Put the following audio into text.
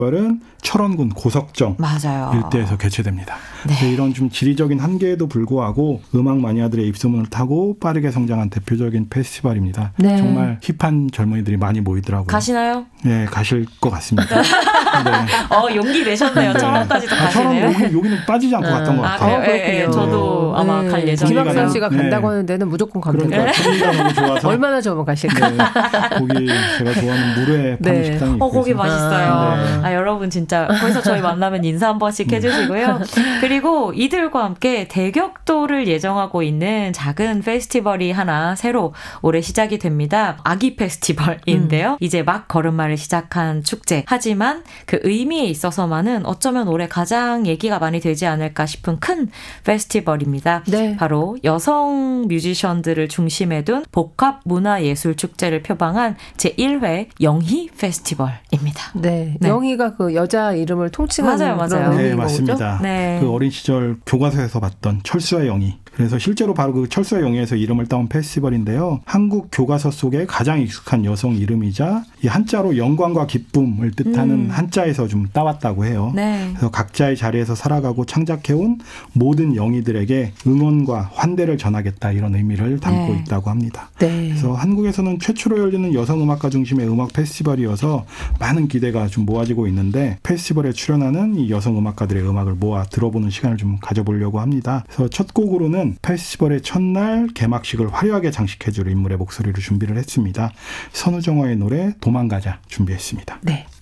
페스티벌은 철원군 고석정 맞아요. 일대에서 개최됩니다. 네. 이런 좀 지리적인 한계에도 불구하고 음악 마니아들의 입소문을 타고 빠르게 성장한 대표적인 페스티벌입니다. 네. 정말 힙한 젊은이들이 많이 모이더라고요. 가시나요? 네, 가실 것 같습니다. 네. 용기 내셨네요. 네. 철원까지도 가시네요. 철원 여기는 빠지지 않고 갔던 것 같아요. 그래요? 저도 아마 갈 예정이에요. 김학선 씨가 간다고 네. 하는 데는 무조건 갑니다. 그러니까 분위기가 너무 좋아서 얼마나 좋으면 가실까? 네, 거기 제가 좋아하는 물회 파는 네. 식당이 있고 거기 맛있어요. 네. 여러분 진짜 거기서 저희 만나면 인사 한 번씩 해주시고요. 그리고 이들과 함께 대격도를 예정하고 있는 작은 페스티벌이 하나 새로 올해 시작이 됩니다. 아기 페스티벌인데요. 이제 막 걸음마를 시작한 축제. 하지만 그 의미에 있어서만은 어쩌면 올해 가장 얘기가 많이 되지 않을까 싶은 큰 페스티벌입니다. 네. 바로 여성 뮤지션들을 중심에 둔 복합문화예술축제를 표방한 제1회 영희 페스티벌입니다. 네. 네. 영희가 그 여자 이름을 통칭하는 맞아요. 그런 네, 의미인 맞습니다. 거죠? 네. 그 어린 시절 교과서에서 봤던 철수와 영희. 그래서 실제로 바로 그 철수와 영희에서 이름을 따온 페스티벌인데요. 한국 교과서 속에 가장 익숙한 여성 이름이자 이 한자로 영광과 기쁨을 뜻하는 한자에서 좀 따왔다고 해요. 네. 그래서 각자의 자리에서 살아가고 창작해온 모든 영희들에게 응원과 환대를 전하겠다 이런 의미를 담고 네. 있다고 합니다. 네. 그래서 한국에서는 최초로 열리는 여성음악가 중심의 음악 페스티벌이어서 많은 기대가 좀 모아지고 있는데 페스티벌에 출연하는 이 여성음악가들의 음악을 모아 들어보는 시간을 좀 가져보려고 합니다. 그래서 첫 곡으로는 페스티벌의 첫날 개막식을 화려하게 장식해줄 인물의 목소리를 준비를 했습니다. 선우정아의 노래 도망가자 준비했습니다. 네.